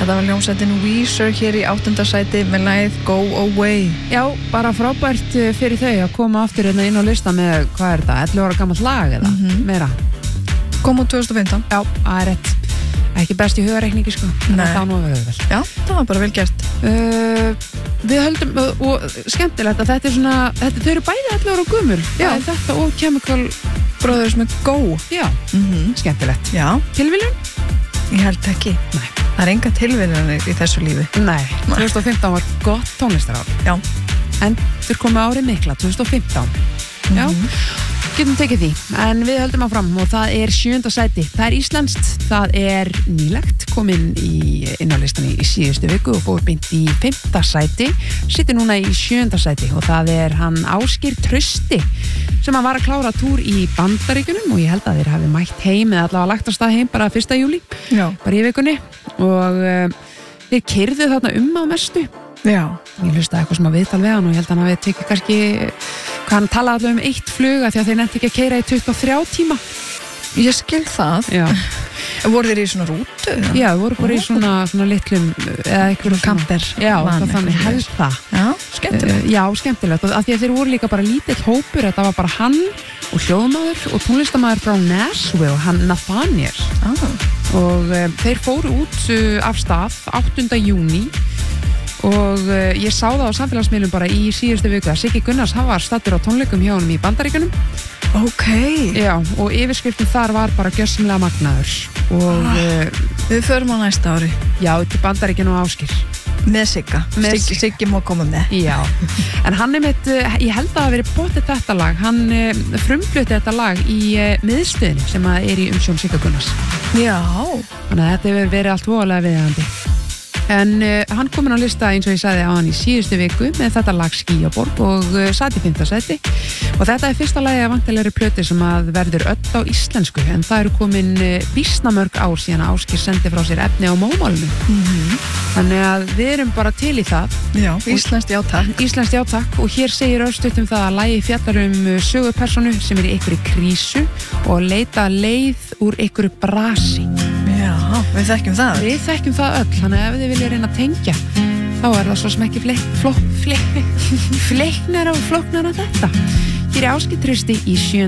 Þetta var hljómsveitin Weezer hér í 8. sæti með lagið Go Away. Já, bara frábært fyrir þau að koma aftur inn á lista með, hvað er þetta, 11 ára gamalt lag eða meira? Kom út 2015. Já, það er rétt. Ekki best í hugareikningi, sko. Nei. Það nú verður vel. Já, það var bara vel gert. Við höldum, og skemmtilegt að þetta er svona, þau eru bæði 11 ára gömul. Já. Þetta og Chemical Brothers með Go. Já, skemmtilegt. Já. Tilviljun? Ég held ekki. Nei. Það er enga tilviljanir í þessu lífi. Nei, 2015 var gott tónlistarár. Já. Endur komið árið mikla, 2015. Já, getum tekið því. En við höldum áfram og það er 7. sæti. Það er íslenskt, það er nýlegt, komin inn á listan í síðustu viku og fór beint í 5. sæti. Sittir núna í 7. sæti og það er hann Ásgeir Trausti sem hann var að klára túr í Bandaríkjunum og ég held að þeir hafi mætt heim eða allavega lagt á stað heim bara 1. júlí. Já. Bara í vikunni og þeir keyrðu þarna á mestu. Já. Ég hlustaði eitthvað sem að viðtal við hann og ég held að hann hafi tekið kannski, hvað hann talaði allavega um 1 flug því að þeir nefndi ekki að keyra í 23 tíma. Ég skil það. Já. Voru þeir í svona rútu? Já, voru bara í svona litlum eða einhverjum kamper. Já, þannig held það. Já, skemmtilegt. Já, skemmtilegt. Og af því að þeir voru líka bara lítill hópur, þetta var bara hann og hljóðmaður og tónlistarmaður frá Nashville, hann Nathaniel. Og þeir fóru út af stað 8. júní og ég sá það á samfélagsmiðlum bara í síðustu viku að Siggi Gunnars hann var staddur á tónleikum hjá honum í Bandaríkjunum. Ok. Já, og yfirskriftin þar var bara gjörsamlega magnaður og við förum á næsta ári. Já, til Bandaríkjunum og Ásgeir. Með Sigga. Siggi má koma með. Já, en hann ég held að það hafi verið potið þetta lag. Hann frumflutti þetta lag í miðstöðinni sem er í umsjón Sigga Gunnars. Já. Þannig að þetta hefur verið allt voðalega viðeigandi. En hann kominn á lista eins og ég sagði á hann í síðustu viku með þetta lag Skýjaborg og sat í 5. sæti og þetta er fyrsta lagi af vantilegri plötu sem að verður öll á íslensku en það eru komin býsna mörg ár síðan að Ásgeir sendi frá sér efni á mómálinu. Þannig að við erum bara til í það. Já, íslenskt já takk. Íslenskt já takk og hér segir örstutt það að lagið fjallar sögupersonu sem er í einhverju krísu og leita leið úr einhverju brasi. Já, við þekkjum það. Við þekkjum það öll, þannig að ef þið vilja reyna að tengja þá er það svo sem ekki fleiknar og flóknar að þetta. Hér er Ásgeir Trausti í 7.